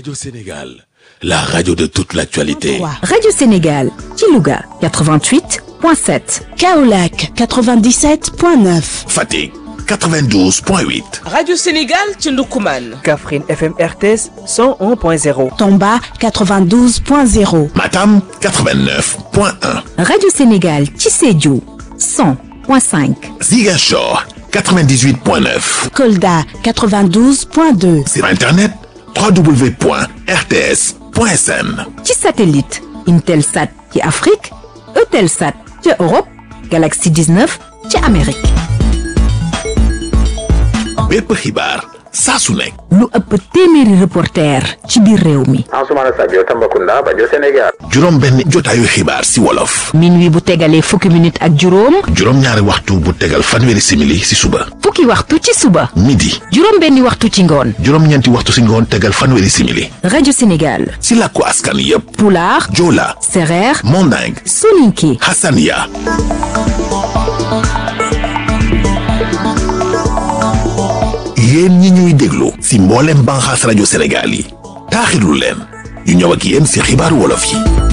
Radio Sénégal, la radio de toute l'actualité. Radio Sénégal, Louga 88.7, Kaolack 97.9, Fatick 92.8. Radio Sénégal ci Ndoukoumane. Kaffrine FM RTS 101.0. Tomba 92.0, Matam 89.1. Radio Sénégal ci Sédhiou 100.5, Ziguinchor 98.9. Kolda 92.2, Sur Internet, www.rts.sn. ci satellite Intelsat ci Afrique, Eutelsat ci Europe, Galaxy 19 ci Amérique. bépp xibaar saa su nekk. lu ëpp téeméeri reporter ci biir réew mi. Ansoumana Sadio Tambacounda Radio Sénégal. juróom benn jotaayu xibaar si wolof. minuit bu tegalee fukki minute ak juróom. juróom ñaari waxtu bu tegal fanweeri simili si suba. fukki waxtu ci suba. midi. juróom benni waxtu ci ngoon. juróom ñeenti waxtu si ngoon tegal fanweeri simili. Radio Sénégal. si làkku askan yépp. Pulaar. Joola. Sereer. Manding. Soninké. Hassania. yéen ñi ñuy déglu si mboolem banxaas rajo Sénégal yi taaxirlu leen ñu ñëw ak yéen si xibaaru wolof yi.